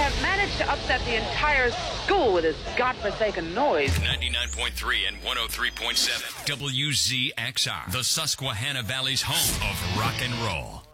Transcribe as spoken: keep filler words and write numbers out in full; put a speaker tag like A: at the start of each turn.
A: uh, managed to upset the entire school with his godforsaken noise.
B: ninety-nine point three and one oh three point seven. W Z X R, the Susquehanna Valley's home of rock and roll.